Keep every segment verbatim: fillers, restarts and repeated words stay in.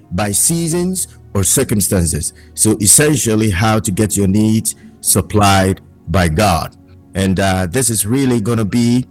by seasons or circumstances. So essentially, how to get your needs supplied by God. And uh, this is really going to be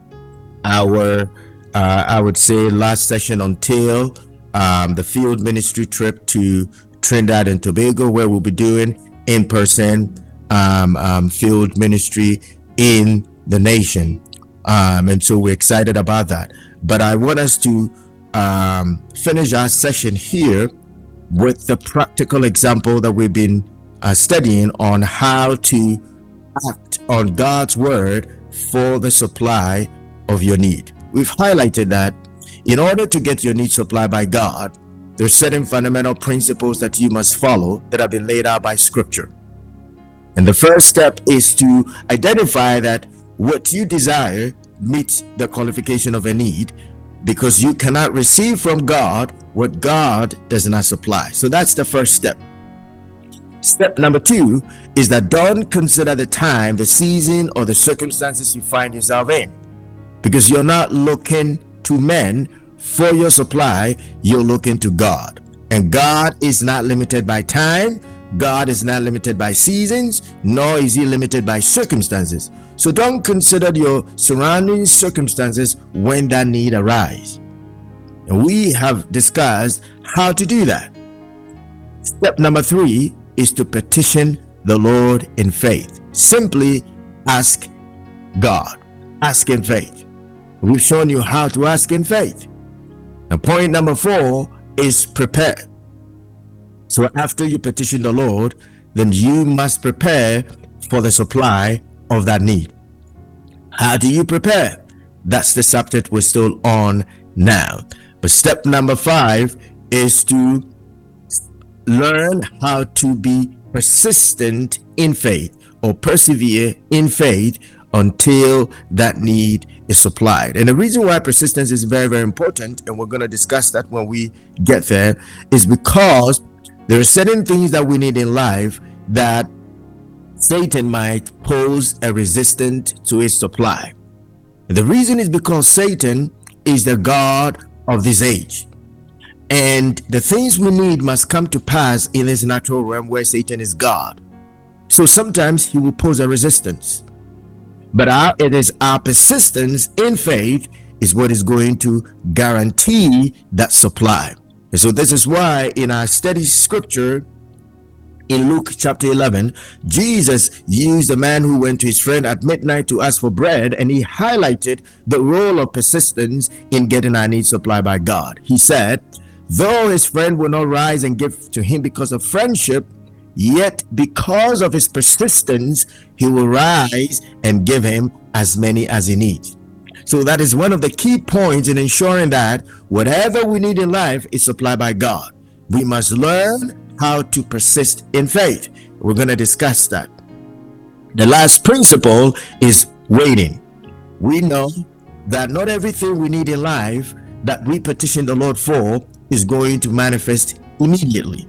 our, uh, I would say, last session until um, the field ministry trip to Trinidad and Tobago, where we'll be doing in-person um, um, field ministry in the nation. Um, and so we're excited about that. But I want us to um, finish our session here with the practical example that we've been uh, studying on how to act on God's word for the supply of your need. We've highlighted that in order to get your needs supplied by God, there's certain fundamental principles that you must follow that have been laid out by Scripture. And the first step is to identify that what you desire meets the qualification of a need, because you cannot receive from God what God does not supply. So that's the first step. Step number two is that don't consider the time, the season, or the circumstances you find yourself in, because you're not looking to men for your supply, you're looking to God. And God is not limited by time, God is not limited by seasons, nor is he limited by circumstances. So don't consider your surrounding circumstances when that need arises. And we have discussed how to do that. Step number three is to petition the Lord in faith. Simply ask God. Ask in faith. We've shown you how to ask in faith. And point number four is prepare. So after you petition the Lord, then you must prepare for the supply of that need. How do you prepare? That's the subject we're still on now. But step number five is to learn how to be persistent in faith, or persevere in faith until that need is supplied. And the reason why persistence is very, very important, and we're going to discuss that when we get there, is because there are certain things that we need in life that Satan might pose a resistance to its supply. And the reason is because Satan is the God of this age. And the things we need must come to pass in this natural realm where Satan is God. So sometimes he will pose a resistance. But our, it is our persistence in faith is what is going to guarantee that supply. And so this is why in our study scripture in Luke chapter eleven, Jesus used a man who went to his friend at midnight to ask for bread, and he highlighted the role of persistence in getting our needs supplied by God. He said, though his friend will not rise and give to him because of friendship, yet because of his persistence, he will rise and give him as many as he needs. So that is one of the key points in ensuring that whatever we need in life is supplied by God. We must learn how to persist in faith. We're going to discuss that. The last principle is waiting. We know that not everything we need in life that we petition the Lord for is going to manifest immediately.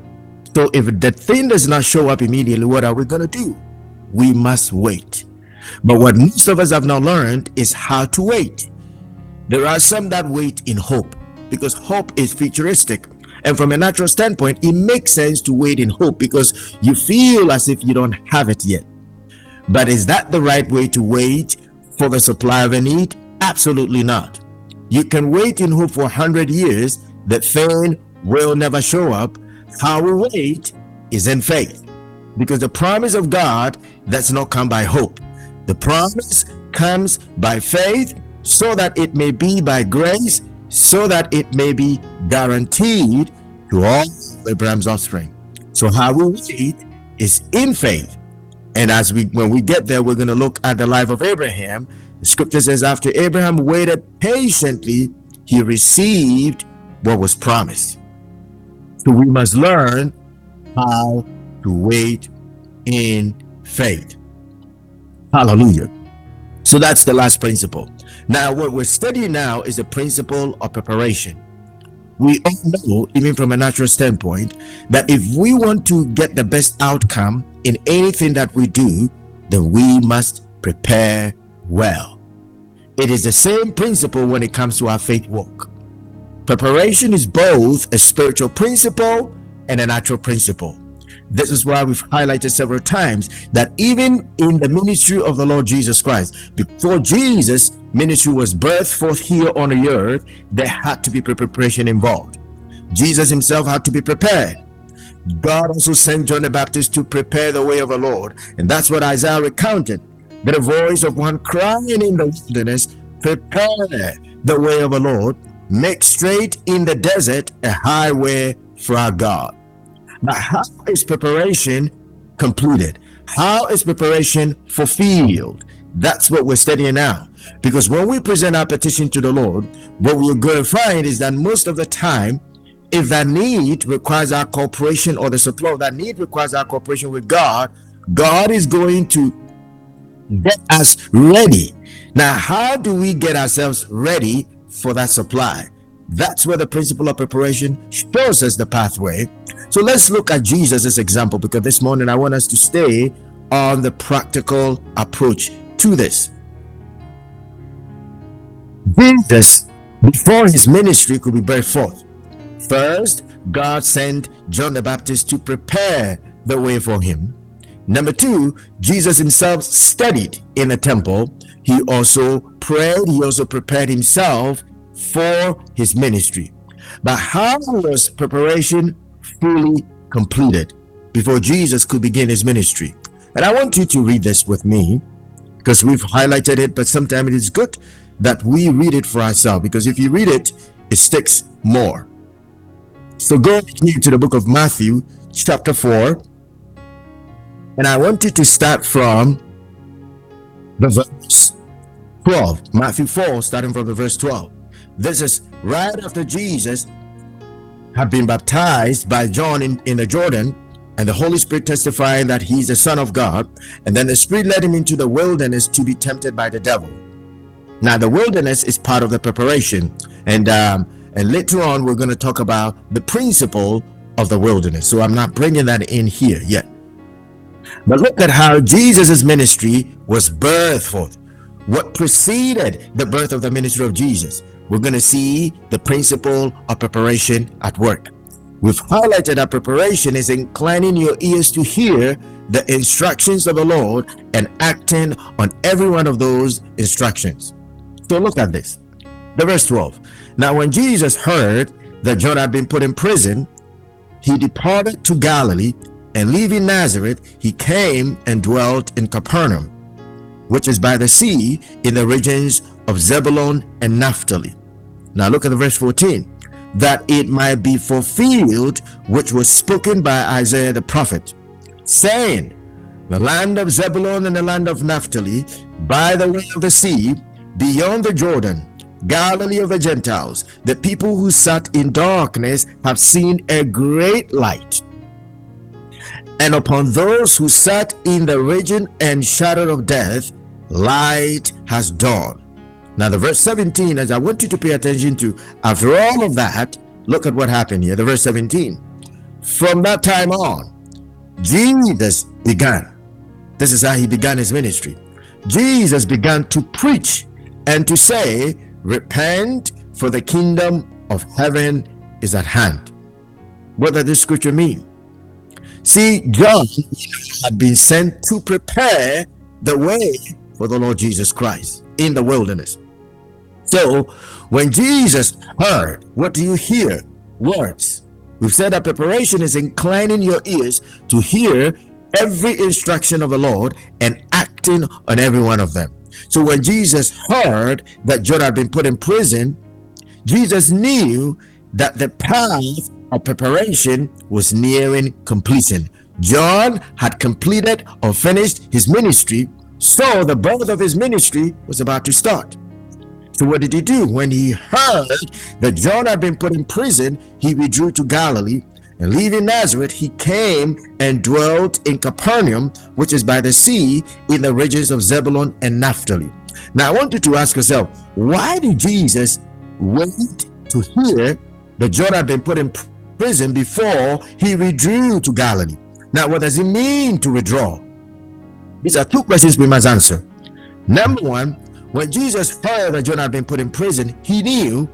So if the thing does not show up immediately, what are we going to do? We must wait. But what most of us have not learned is how to wait. There are some that wait in hope, because hope is futuristic. And from a natural standpoint, it makes sense to wait in hope because you feel as if you don't have it yet. But is that the right way to wait for the supply of a need? Absolutely not. You can wait in hope for one hundred years. The thing will never show up. How we wait is in faith, because the promise of God does not come by hope. The promise comes by faith, so that it may be by grace, so that it may be guaranteed to all Abraham's offspring. So how we wait is in faith. And as we when we get there, we're going to look at the life of Abraham. The scripture says, after Abraham waited patiently, he received what was promised. So we must learn how to wait in faith. Hallelujah. So that's the last principle. Now, what we're studying now is the principle of preparation. We all know, even from a natural standpoint, that if we want to get the best outcome in anything that we do, then we must prepare well. It is the same principle when it comes to our faith walk. Preparation is both a spiritual principle and a natural principle. This is why we've highlighted several times that even in the ministry of the Lord Jesus Christ, before Jesus' ministry was birthed forth here on the earth, there had to be preparation involved. Jesus himself had to be prepared. God also sent John the Baptist to prepare the way of the Lord. And that's what Isaiah recounted. That a voice of one crying in the wilderness, prepare the way of the Lord, make straight in the desert a highway for our God. Now, how is preparation completed? How is preparation fulfilled? That's what we're studying now. Because when we present our petition to the Lord, what we're going to find is that most of the time, if that need requires our cooperation, or the supply of that need requires our cooperation with God, God is going to get us ready. Now, how do we get ourselves ready for that supply? That's where the principle of preparation shows us the pathway. So let's look at Jesus' example, because this morning I want us to stay on the practical approach to this. Jesus, before his ministry could be brought forth, first, God sent John the Baptist to prepare the way for him. Number two, Jesus himself studied in the temple. He also prayed. He also prepared himself for his ministry. But how was preparation fully completed before Jesus could begin his ministry? And I want you to read this with me, because we've highlighted it, but sometimes it is good that we read it for ourselves, because if you read it, it sticks more. So go to the book of Matthew, chapter four, and I want you to start from the verse twelve. Matthew four, starting from the verse twelve. This is right after Jesus had been baptized by John in, in the Jordan, and the Holy Spirit testifying that he's the Son of God. And then the Spirit led him into the wilderness to be tempted by the devil. Now, the wilderness is part of the preparation. And um, and later on, we're going to talk about the principle of the wilderness. So I'm not bringing that in here yet. But look at how Jesus' ministry was birthed forth. What preceded the birth of the ministry of Jesus? We're going to see the principle of preparation at work. We've highlighted that preparation is inclining your ears to hear the instructions of the Lord and acting on every one of those instructions. So look at this. The verse twelve. Now, when Jesus heard that John had been put in prison, he departed to Galilee, and leaving Nazareth, he came and dwelt in Capernaum, which is by the sea, in the regions of Zebulun and Naphtali. Now look at the verse fourteen. That it might be fulfilled which was spoken by Isaiah the prophet, saying, the land of Zebulun and the land of Naphtali, by the way of the sea, beyond the Jordan, Galilee of the Gentiles, the people who sat in darkness have seen a great light. And upon those who sat in the region and shadow of death, light has dawned. Now the verse seventeen, as I want you to pay attention to, after all of that, look at what happened here. The verse seventeen. From that time on, Jesus began. This is how he began his ministry. Jesus began to preach and to say, repent, for the kingdom of heaven is at hand. What does this scripture mean? See, John had been sent to prepare the way for the Lord Jesus Christ in the wilderness. So when Jesus heard, what do you hear? Words. We've said that preparation is inclining your ears to hear every instruction of the Lord and acting on every one of them. So when Jesus heard that John had been put in prison, Jesus knew that the path of preparation was nearing completion. John had completed or finished his ministry, so the birth of his ministry was about to start. So what did he do? When he heard that John had been put in prison, he withdrew to Galilee, and leaving Nazareth, he came and dwelt in Capernaum, which is by the sea, in the regions of Zebulun and Naphtali. Now I want you to ask yourself, why did Jesus wait to hear that John had been put in prison before he withdrew to Galilee? Now, what does it mean to withdraw? These are two questions we must answer. Number one, when Jesus heard that John had been put in prison, he knew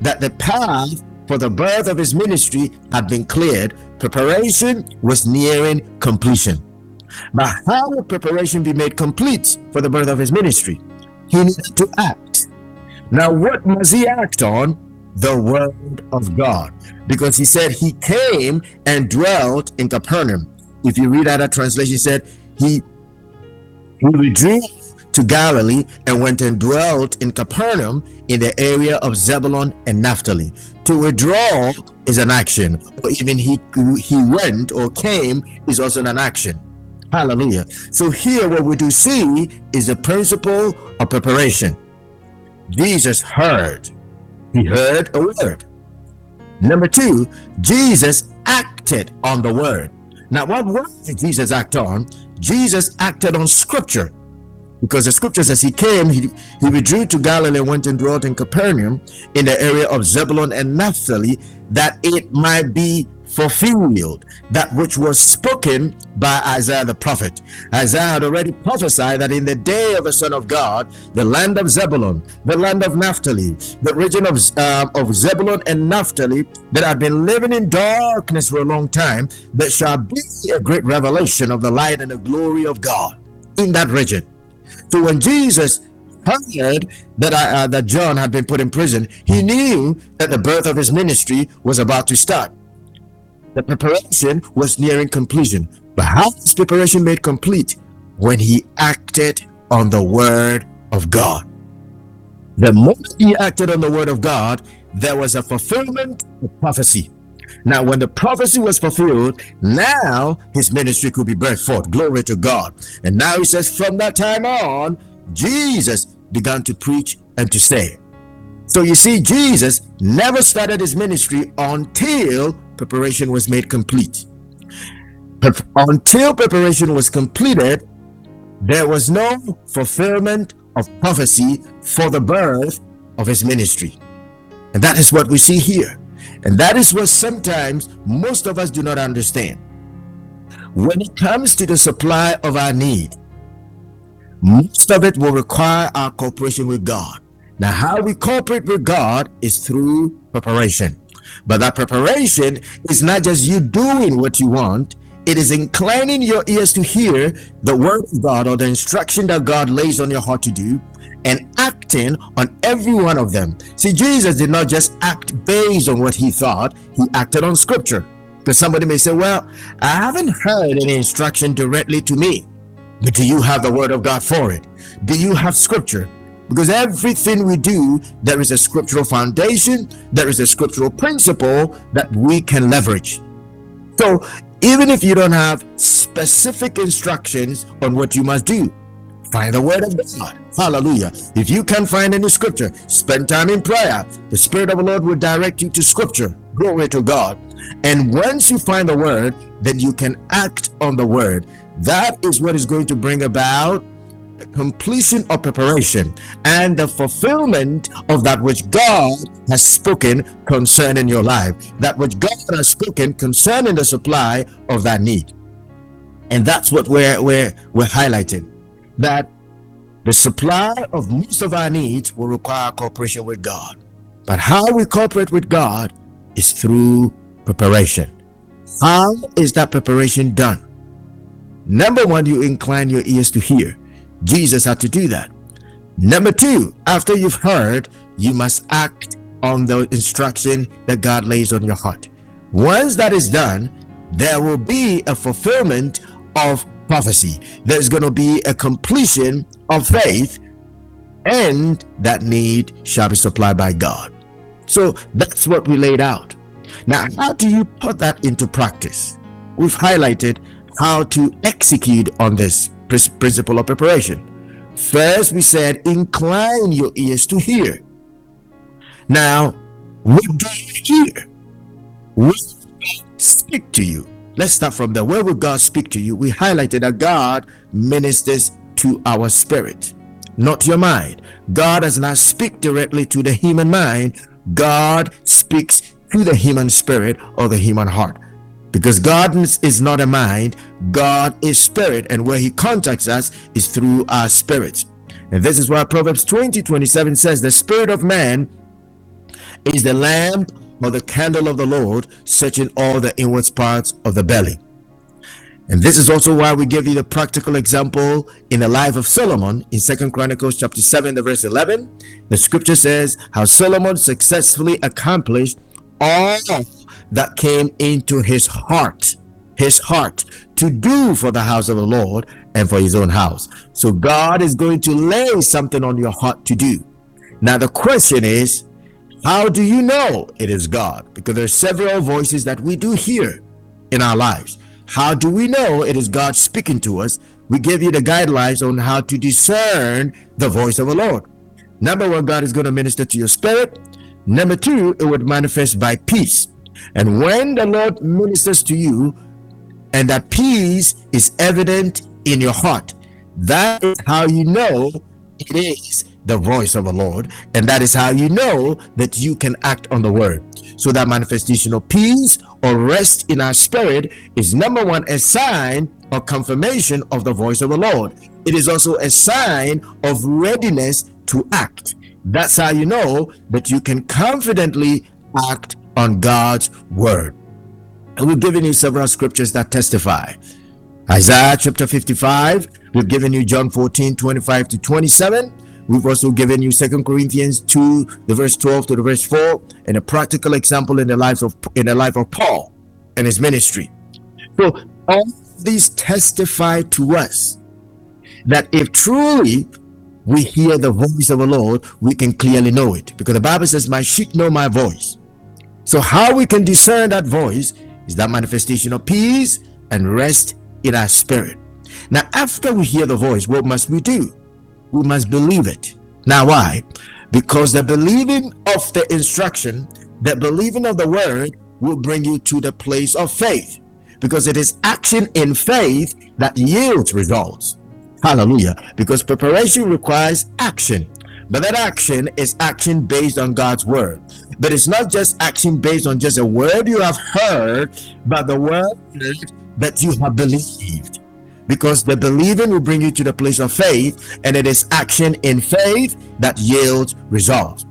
that the path for the birth of his ministry had been cleared. Preparation was nearing completion. But how would preparation be made complete for the birth of his ministry? He needed to act. Now, what must he act on? The word of God. Because he said he came and dwelt in Capernaum. If you read that translation, he said he, he withdrew to Galilee and went and dwelt in Capernaum in the area of Zebulun and Naphtali. To withdraw is an action, or even he he went or came is also an action. Hallelujah. So here what we do see is the principle of preparation. Jesus heard. He heard a word. Number two, Jesus acted on the word. Now, what word did Jesus act on? Jesus acted on scripture. Because the scripture says he came, he, he withdrew to Galilee and went and dwelt in Capernaum in the area of Zebulun and Naphtali, that it might be fulfilled that which was spoken by Isaiah the prophet. Isaiah had already prophesied that in the day of the Son of God, the land of Zebulun, the land of Naphtali, the region of, uh, of Zebulun and Naphtali that had been living in darkness for a long time, there shall be a great revelation of the light and the glory of God in that region. So when Jesus heard that, uh, that John had been put in prison, he knew that the birth of his ministry was about to start. The preparation was nearing completion. But how was preparation made complete? When he acted on the word of God. The moment he acted on the word of God, there was a fulfillment of prophecy. Now, when the prophecy was fulfilled, now his ministry could be birthed forth. Glory to God. And now he says, from that time on, Jesus began to preach and to say. So you see, Jesus never started his ministry until preparation was made complete. But until preparation was completed, there was no fulfillment of prophecy for the birth of his ministry. And that is what we see here. And that is what sometimes most of us do not understand. When it comes to the supply of our need, most of it will require our cooperation with God. Now, how we cooperate with God is through preparation. But that preparation is not just you doing what you want. It is inclining your ears to hear the word of God or the instruction that God lays on your heart to do, and acting on every one of them. See, Jesus did not just act based on what he thought. He acted on scripture. Because somebody may say, well, I haven't heard any instruction directly to me. But do you have the word of God for it? Do you have scripture? Because everything we do, there is a scriptural foundation, there is a scriptural principle that we can leverage. So even if you don't have specific instructions on what you must do, find the word of God. Hallelujah. If you can't find any scripture, spend time in prayer. The Spirit of the Lord will direct you to scripture. Glory to God. And once you find the word, then you can act on the word. That is what is going to bring about the completion of preparation and the fulfillment of that which God has spoken concerning your life, that which God has spoken concerning the supply of that need. And that's what we're, we're, we're highlighting, that the supply of most of our needs will require cooperation with God. But how we cooperate with God is through preparation. How is that preparation done? Number one, you incline your ears to hear. Jesus had to do that. Number two, after you've heard, you must act on the instruction that God lays on your heart. Once that is done, there will be a fulfillment of prophecy. There's going to be a completion of faith, and that need shall be supplied by God. So that's what we laid out. Now, how do you put that into practice? We've highlighted how to execute on this principle of preparation. First, we said, incline your ears to hear. Now, what do you hear? Will God speak to you? Let's start from there. Where will God speak to you? We highlighted that God ministers to our spirit, not your mind. God does not speak directly to the human mind. God speaks to the human spirit or the human heart. Because God is not a mind, God is spirit, and where he contacts us is through our spirits. And this is why Proverbs twenty twenty-seven says, the spirit of man is the lamp or the candle of the Lord, searching all the inward parts of the belly. And this is also why we give you the practical example in the life of Solomon in Second Chronicles chapter seven, the verse eleven. The scripture says how Solomon successfully accomplished all that came into his heart, his heart to do for the house of the Lord and for his own house. So God is going to lay something on your heart to do. Now the question is, how do you know it is God? Because there are several voices that we do hear in our lives. How do we know it is God speaking to us? We give you the guidelines on how to discern the voice of the Lord. Number one, God is going to minister to your spirit. Number two, it would manifest by peace. And when the Lord ministers to you and that peace is evident in your heart, that is how you know it is the voice of the Lord, and that is how you know that you can act on the word. So that manifestation of peace or rest in our spirit is, number one, a sign or confirmation of the voice of the Lord. It is also a sign of readiness to act. That's how you know that you can confidently act on God's word. And we've given you several scriptures that testify. Isaiah chapter fifty-five, we've given you John fourteen, twenty-five to twenty-seven. We've also given you Second Corinthians two, the verse twelve to the verse four, and a practical example in the life of in the life of Paul and his ministry. So all these testify to us that if truly we hear the voice of the Lord, we can clearly know it, because the Bible says, "My sheep know my voice." So how we can discern that voice is that manifestation of peace and rest in our spirit. Now, after we hear the voice, what must we do? We must believe it. Now, why? Because the believing of the instruction, the believing of the word will bring you to the place of faith, because it is action in faith that yields results. Hallelujah. Because preparation requires action, but that action is action based on God's word. But it's not just action based on just a word you have heard, but the word that you have believed. Because the believing will bring you to the place of faith, and it is action in faith that yields results.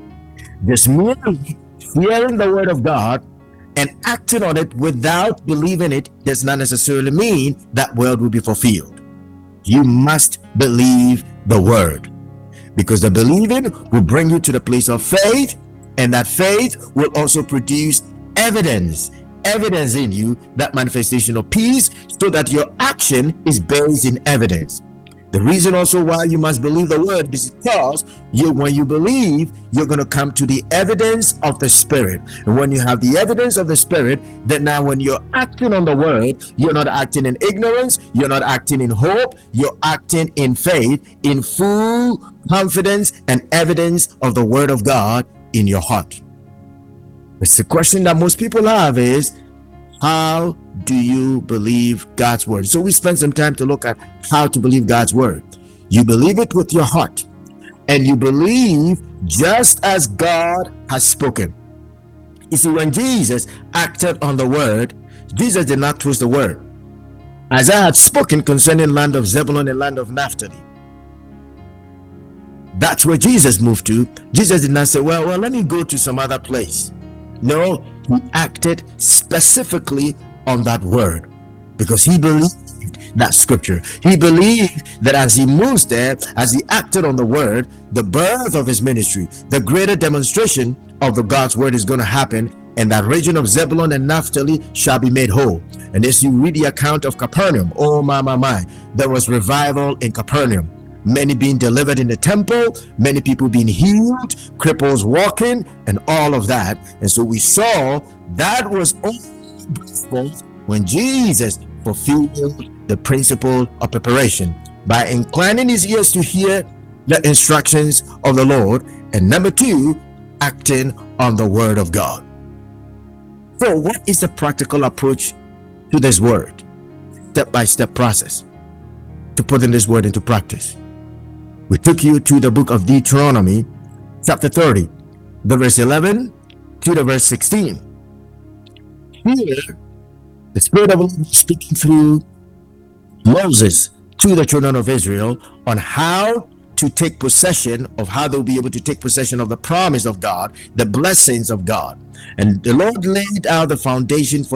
Just merely hearing the word of God and acting on it without believing it does not necessarily mean that word will be fulfilled. You must believe the word, because the believing will bring you to the place of faith, and that faith will also produce evidence evidence in you, that manifestation of peace, so that your action is based in evidence. The reason also why you must believe the word is because you, when you believe, you're going to come to the evidence of the spirit. And when you have the evidence of the spirit, then now when you're acting on the word, you're not acting in ignorance, you're not acting in hope, you're acting in faith, in full confidence and evidence of the word of God in your heart. It's the question that most people have is, how do you believe God's word? So we spend some time to look at how to believe God's word. You believe it with your heart, and you believe just as God has spoken. You see, when Jesus acted on the word, Jesus did not twist the word. Isaiah had spoken concerning land of Zebulun and land of Naphtali. That's where Jesus moved to. Jesus did not say, well, well, let me go to some other place. No, he acted specifically on that word because he believed that scripture. He believed that as he moves there, as he acted on the word, the birth of his ministry, the greater demonstration of the God's word is going to happen, and that region of Zebulun and Naphtali shall be made whole. And as you read the account of Capernaum, oh my, my, my, there was revival in Capernaum. Many being delivered in the temple, many people being healed, cripples walking, and all of that. And so we saw that was only when Jesus fulfilled the principle of preparation by inclining his ears to hear the instructions of the Lord, and number two, acting on the word of God. So what is the practical approach to this word? Step-by-step process to putting this word into practice. We took you to the book of Deuteronomy, chapter thirty, the verse eleven to the verse sixteen. Here, the Spirit of the Lord is speaking through Moses to the children of Israel on how to take possession of how they'll be able to take possession of the promise of God, the blessings of God. And the Lord laid out the foundation for